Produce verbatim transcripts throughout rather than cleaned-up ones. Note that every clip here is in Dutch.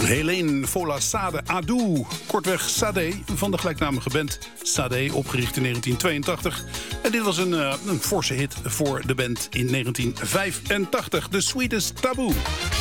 Helene Fola Sade Adou, kortweg Sade, van de gelijknamige band Sade, opgericht in negentien tweeëntachtig. En dit was een, uh, een forse hit voor de band in negentien vijfentachtig, The Sweetest Taboo.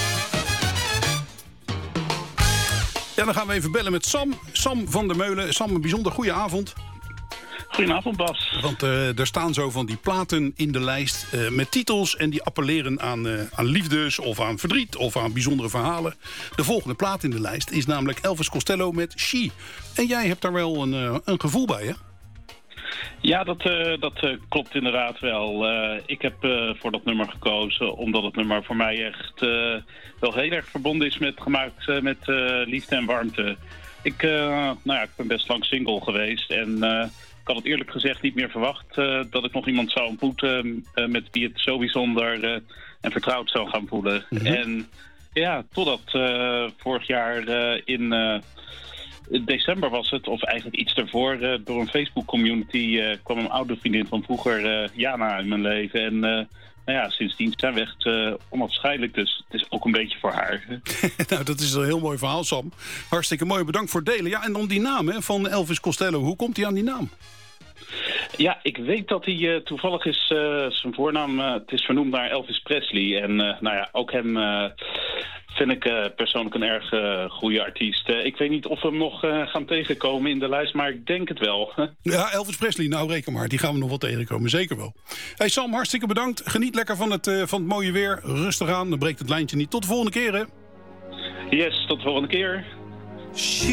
Ja, dan gaan we even bellen met Sam, Sam van der Meulen. Sam, een bijzonder goede avond. Goedenavond, Bas. Want uh, er staan zo van die platen in de lijst uh, met titels en die appelleren aan, uh, aan liefdes of aan verdriet of aan bijzondere verhalen. De volgende plaat in de lijst is namelijk Elvis Costello met She. En jij hebt daar wel een, uh, een gevoel bij, hè? Ja, dat, uh, dat uh, klopt inderdaad wel. Uh, ik heb uh, voor dat nummer gekozen omdat het nummer voor mij echt uh, wel heel erg verbonden is met gemaakt uh, met uh, liefde en warmte. Ik, uh, nou ja, ik ben best lang single geweest en uh, ik had het eerlijk gezegd niet meer verwacht uh, dat ik nog iemand zou ontmoeten uh, met wie het zo bijzonder uh, en vertrouwd zou gaan voelen. Mm-hmm. En ja, totdat uh, vorig jaar uh, in uh, december was het, of eigenlijk iets daarvoor, uh, door een Facebook-community uh, kwam een oude vriendin van vroeger, uh, Jana, in mijn leven. En uh, nou ja, sindsdien zijn we echt uh, onafscheidelijk, dus het is ook een beetje voor haar. Nou, dat is een heel mooi verhaal, Sam. Hartstikke mooi, bedankt voor het delen. Ja, en dan die naam hè, van Elvis Costello. Hoe komt hij aan die naam? Ja, ik weet dat hij uh, toevallig is, uh, zijn voornaam, uh, het is vernoemd naar Elvis Presley. En uh, nou ja, ook hem uh, vind ik uh, persoonlijk een erg uh, goede artiest. Uh, ik weet niet of we hem nog uh, gaan tegenkomen in de lijst, maar ik denk het wel. Ja, Elvis Presley, nou reken maar, die gaan we nog wel tegenkomen, zeker wel. Hey Sam, hartstikke bedankt. Geniet lekker van het, uh, van het mooie weer. Rustig aan, dan breekt het lijntje niet. Tot de volgende keer, hè? Yes, tot de volgende keer.